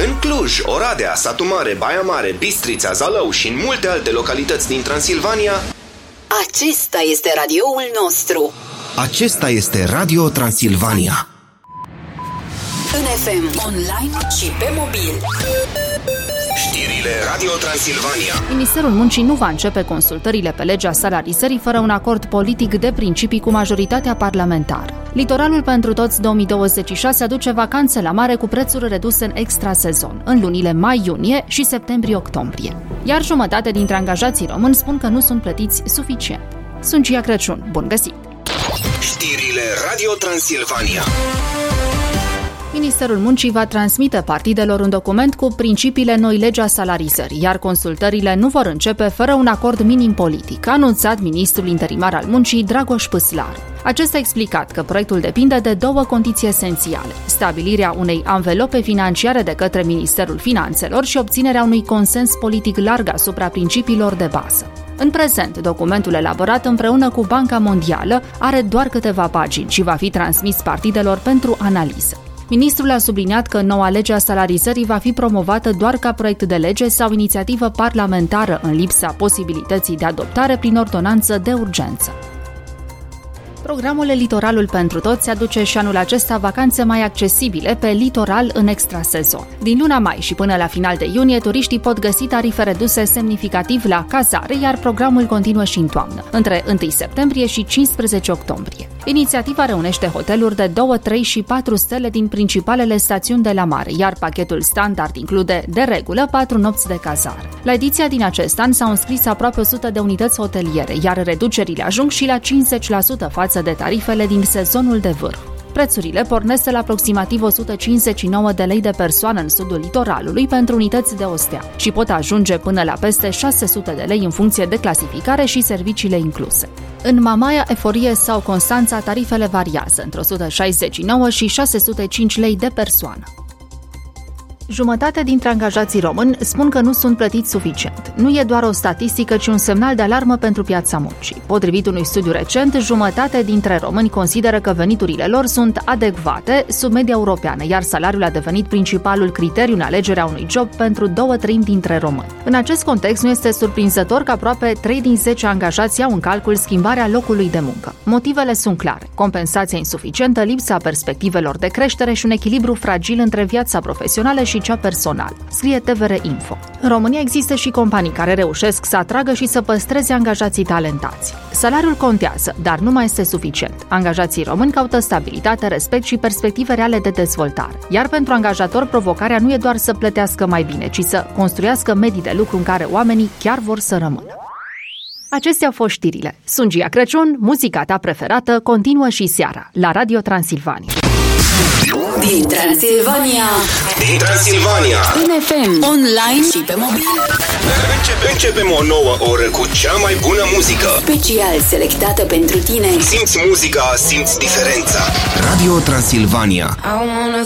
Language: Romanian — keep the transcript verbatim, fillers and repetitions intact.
În Cluj, Oradea, Satu Mare, Baia Mare, Bistrița, Zalău și în multe alte localități din Transilvania. Acesta este radioul nostru. Acesta este Radio Transilvania. În F M, online și pe mobil. Știrile Radio Transilvania. Ministerul Muncii nu va începe consultările pe legea salarizării fără un acord politic de principii cu majoritatea parlamentară. Litoralul pentru toți două mii douăzeci și șase aduce vacanțe la mare cu prețuri reduse în extrasezon, în lunile mai-iunie și septembrie-octombrie. Iar jumătate dintre angajații români spun că nu sunt plătiți suficient. Sunt Gia Crăciun, bun găsit! Știrile Radio Transilvania. Ministerul Muncii va transmite partidelor un document cu principiile noi legea salarizării, iar consultările nu vor începe fără un acord minim politic, a anunțat ministrul interimar al Muncii, Dragoș Păslaru. Acesta a explicat că proiectul depinde de două condiții esențiale: stabilirea unei anvelope financiare de către Ministerul Finanțelor și obținerea unui consens politic larg asupra principiilor de bază. În prezent, documentul elaborat împreună cu Banca Mondială are doar câteva pagini și va fi transmis partidelor pentru analiză. Ministrul a subliniat că noua lege a salarizării va fi promovată doar ca proiect de lege sau inițiativă parlamentară, în lipsa posibilității de adoptare prin ordonanță de urgență. Programul Litoralul pentru toți aduce și anul acesta vacanțe mai accesibile pe litoral în extrasezon. Din luna mai și până la final de iunie, turiștii pot găsi tarife reduse semnificativ la cazare, iar programul continuă și în toamnă, între întâi septembrie și cincisprezece octombrie. Inițiativa reunește hoteluri de două, trei și patru stele din principalele stațiuni de la mare, iar pachetul standard include, de regulă, patru nopți de cazare. La ediția din acest an s-au înscris aproape o sută de unități hoteliere, iar reducerile ajung și la cincizeci la sută față de tarifele din sezonul de vârf. Prețurile pornesc de la aproximativ o sută cincizeci și nouă de lei de persoană în sudul litoralului pentru unități de o stea și pot ajunge până la peste șase sute de lei în funcție de clasificare și serviciile incluse. În Mamaia, Eforie sau Constanța, tarifele variază între o sută șaizeci și nouă și șase sute cinci lei de persoană. Jumătate dintre angajații români spun că nu sunt plătiți suficient. Nu e doar o statistică, ci un semnal de alarmă pentru piața muncii. Potrivit unui studiu recent, jumătate dintre români consideră că veniturile lor sunt adecvate, sub media europeană, iar salariul a devenit principalul criteriu în alegerea unui job pentru două treimi dintre români. În acest context, nu este surprinzător că aproape trei din zece angajați iau în calcul schimbarea locului de muncă. Motivele sunt clare: compensația insuficientă, lipsa perspectivelor de creștere și un echilibru fragil între viața profesională și cea personală, scrie T V R Info. În România există și companii care reușesc să atragă și să păstreze angajații talentați. Salariul contează, dar nu mai este suficient. Angajații români caută stabilitate, respect și perspective reale de dezvoltare. Iar pentru angajator, provocarea nu e doar să plătească mai bine, ci să construiască medii de lucru în care oamenii chiar vor să rămână. Acestea au fost știrile. Sunt Gia Crăciun, muzica ta preferată continuă și seara la Radio Transilvania. Din Transilvania. Din Transilvania. În F M, online și pe mobil. Începe, începem o nouă oră cu cea mai bună muzică. Special selectată pentru tine. Simți muzica, simți diferența. Radio Transilvania. I wanna